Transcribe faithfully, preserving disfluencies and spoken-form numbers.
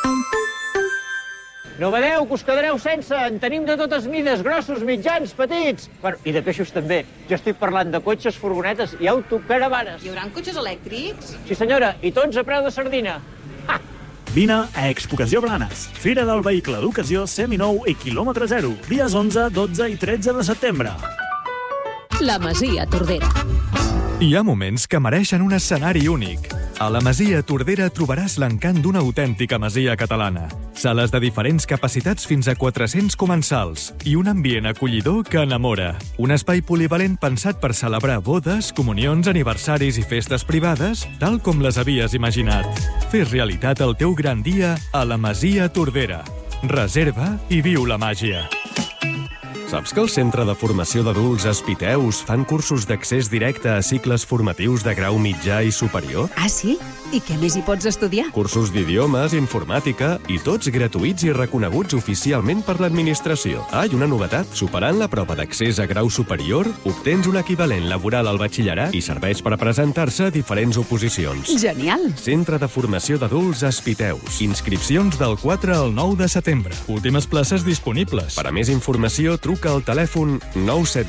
No vedeu que us quedareu sense? En tenim de totes mides, grossos, mitjans, petits. Bueno, i de peixos també. Jo estic parlant de cotxes, furgonetes i autocaravanes. Hi haurà cotxes elèctrics? Sí, senyora, i tots a preu de sardina. Ha! Vine a Expocació Blanes, Fira del Vehicle d'Ocasió seminou i quilòmetre zero, dies onze, dotze i tretze de setembre. La Masia Tordera. Hi ha moments que mereixen un escenari únic. A la Masia Tordera trobaràs l'encant d'una autèntica masia catalana. Sales de diferents capacitats fins a quatre-cents comensals i un ambient acollidor que enamora. Un espai polivalent pensat per celebrar bodes, comunions, aniversaris i festes privades, tal com les havies imaginat. Fes realitat el teu gran dia a la Masia Tordera. Reserva i viu la màgia. Saps que el Centre de Formació d'Adults Espiteus fan cursos d'accés directe a cicles formatius de grau mitjà i superior? Ah, sí? I què més hi pots estudiar? Cursos d'idiomes, informàtica i tots gratuïts i reconeguts oficialment per l'administració. Ah, i una novetat, superant la prova d'accés a grau superior, obtens un equivalent laboral al batxillerat i serveix per a presentar-se a diferents oposicions. Genial! Centre de Formació d'Adults Espiteus. Inscripcions del quatre al nou de setembre. Últimes places disponibles. Per a més informació, truca al telèfon nou set